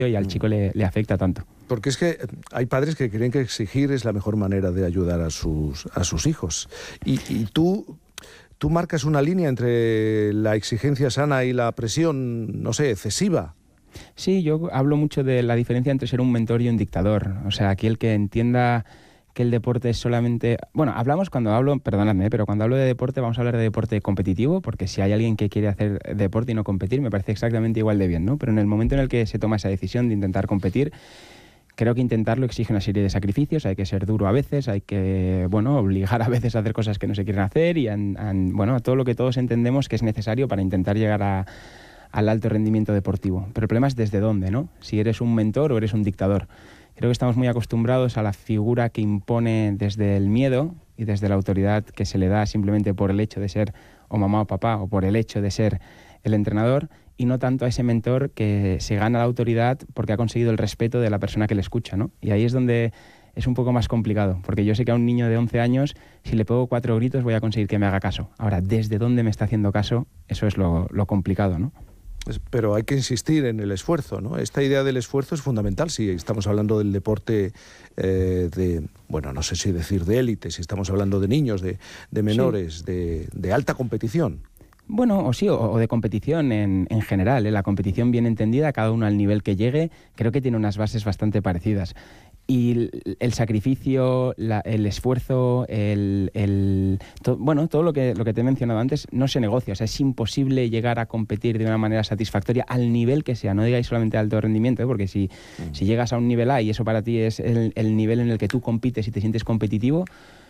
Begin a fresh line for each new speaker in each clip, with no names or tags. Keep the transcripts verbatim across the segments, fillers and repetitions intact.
y al chico le, le afecta tanto.
Porque es que hay padres que creen que exigir es la mejor manera de ayudar a sus, a sus hijos. Y, y tú, tú marcas una línea entre la exigencia sana y la presión, no sé, excesiva.
Sí, yo hablo mucho de la diferencia entre ser un mentor y un dictador. O sea, aquí el que entienda que el deporte es solamente... Bueno, hablamos cuando hablo, perdonadme, pero cuando hablo de deporte vamos a hablar de deporte competitivo, porque si hay alguien que quiere hacer deporte y no competir, me parece exactamente igual de bien, ¿no? Pero en el momento en el que se toma esa decisión de intentar competir, creo que intentarlo exige una serie de sacrificios, hay que ser duro a veces, hay que, bueno, obligar a veces a hacer cosas que no se quieren hacer y, an, an, bueno, a todo lo que todos entendemos que es necesario para intentar llegar a, al alto rendimiento deportivo. Pero el problema es desde dónde, ¿no? Si eres un mentor o eres un dictador. Creo que estamos muy acostumbrados a la figura que impone desde el miedo y desde la autoridad que se le da simplemente por el hecho de ser o mamá o papá o por el hecho de ser el entrenador, y no tanto a ese mentor que se gana la autoridad porque ha conseguido el respeto de la persona que le escucha, ¿no? Y ahí es donde es un poco más complicado, porque yo sé que a un niño de once años, si le pego cuatro gritos, voy a conseguir que me haga caso. Ahora, ¿desde dónde me está haciendo caso? Eso es lo, lo complicado, ¿no?
Pero hay que insistir en el esfuerzo, ¿no? Esta idea del esfuerzo es fundamental si estamos hablando del deporte eh, de, bueno, no sé si decir de élite, si estamos hablando de niños, de, de menores, sí. de, de alta competición.
Bueno, o sí, o, o de competición en, en general, ¿eh? La competición bien entendida, cada uno al nivel que llegue, creo que tiene unas bases bastante parecidas. Y el, el sacrificio, la, el esfuerzo, el, el to, bueno, todo lo que, lo que te he mencionado antes no se negocia. O sea, es imposible llegar a competir de una manera satisfactoria al nivel que sea. No digáis solamente alto rendimiento, ¿eh? Porque si, mm. si llegas a un nivel A y eso para ti es el, el nivel en el que tú compites y te sientes competitivo,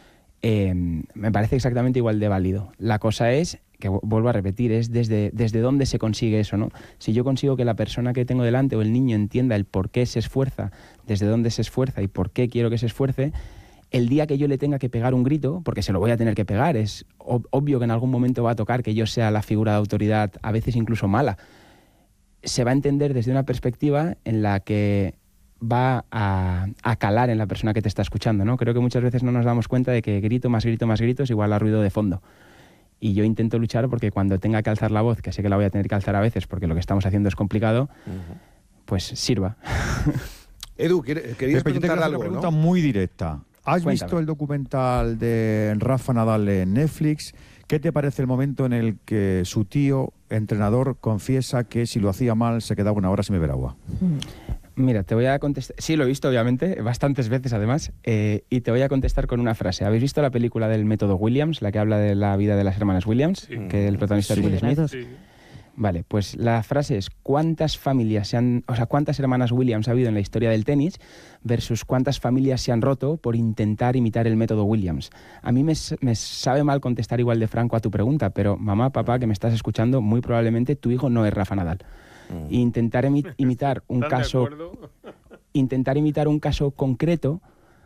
eh, me parece exactamente igual de válido. La cosa es, que vuelvo a repetir, es desde, desde dónde se consigue eso, ¿no? Si yo consigo que la persona que tengo delante o el niño entienda el por qué se esfuerza, desde dónde se esfuerza y por qué quiero que se esfuerce, el día que yo le tenga que pegar un grito, porque se lo voy a tener que pegar, es ob- obvio que en algún momento va a tocar que yo sea la figura de autoridad, a veces incluso mala, se va a entender desde una perspectiva en la que va a, a calar en la persona que te está escuchando, ¿no? Creo que muchas veces no nos damos cuenta de que grito más grito más grito es igual a ruido de fondo. Y yo intento luchar porque cuando tenga que alzar la voz, que sé que la voy a tener que alzar a veces porque lo que estamos haciendo es complicado, uh-huh. pues sirva.
Edu, querías Pepe, preguntar algo,
una pregunta
¿no?
muy directa. ¿Has
Cuéntame.
visto el documental de Rafa Nadal en Netflix? ¿Qué te parece el momento en el que su tío, entrenador, confiesa que si lo hacía mal se quedaba una hora sin beber agua?
Mira, te voy a contestar... Sí, lo he visto, obviamente, bastantes veces además, eh, y te voy a contestar con una frase. ¿Habéis visto la película del método Williams, la que habla de la vida de las hermanas Williams?
Sí.
Que el protagonista
Sí,
es Will Smith.
sí.
Vale, pues la frase es ¿cuántas familias se han, o sea, cuántas hermanas Williams ha habido en la historia del tenis versus cuántas familias se han roto por intentar imitar el método Williams? A mí me, me sabe mal contestar igual de franco a tu pregunta, pero mamá, papá, que me estás escuchando, muy probablemente tu hijo no es Rafa Nadal. Mm. Intentar imi- imitar un caso intentar imitar un caso concreto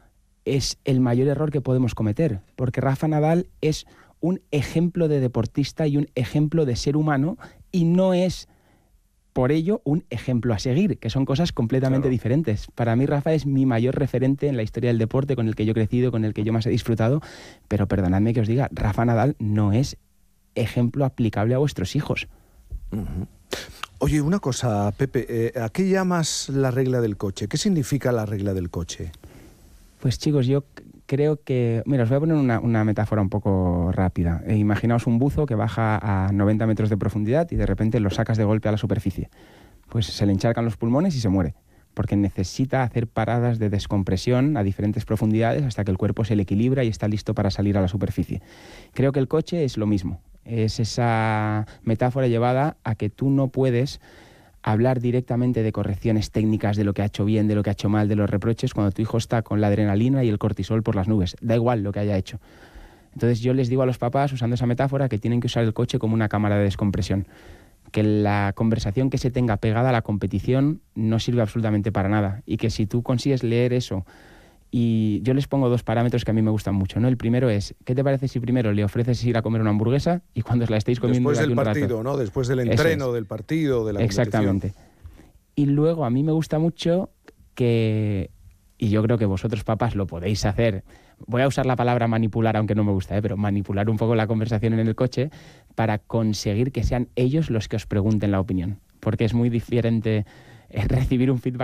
es el mayor error que podemos cometer, porque Rafa Nadal es un ejemplo de deportista y un ejemplo de ser humano y no es, por ello, un ejemplo a seguir, que son cosas completamente claro. diferentes. Para mí, Rafa es mi mayor referente en la historia del deporte, con el que yo he crecido, con el que yo más he disfrutado, pero perdonadme que os diga, Rafa Nadal no es ejemplo aplicable a vuestros hijos.
Uh-huh. Oye, una cosa, Pepe, eh, ¿a qué llamas la regla del coche? ¿Qué significa la regla del coche?
Pues chicos, yo creo que... Mira, os voy a poner una, una metáfora un poco rápida. Eh, imaginaos un buzo que baja a noventa metros de profundidad y de repente lo sacas de golpe a la superficie. Pues se le encharcan los pulmones y se muere, porque necesita hacer paradas de descompresión a diferentes profundidades hasta que el cuerpo se le equilibra y está listo para salir a la superficie. Creo que el coche es lo mismo. Es esa metáfora llevada a que tú no puedes hablar directamente de correcciones técnicas, de lo que ha hecho bien, de lo que ha hecho mal, de los reproches, cuando tu hijo está con la adrenalina y el cortisol por las nubes. Da igual lo que haya hecho. Entonces yo les digo a los papás, usando esa metáfora, que tienen que usar el coche como una cámara de descompresión. Que la conversación que se tenga pegada a la competición no sirve absolutamente para nada. Y que si tú consigues leer eso... Y yo les pongo dos parámetros que a mí me gustan mucho, ¿no? El primero es, ¿qué te parece si primero le ofreces ir a comer una hamburguesa y cuando la estéis comiendo
después del
un
partido,
rato?
¿no? Después del entreno, es. del partido, de la
Exactamente.
competición.
Y luego a mí me gusta mucho que, y yo creo que vosotros papás lo podéis hacer, voy a usar la palabra manipular, aunque no me gusta, ¿eh? Pero manipular un poco la conversación en el coche para conseguir que sean ellos los que os pregunten la opinión. Porque es muy diferente... eh, recibir un feedback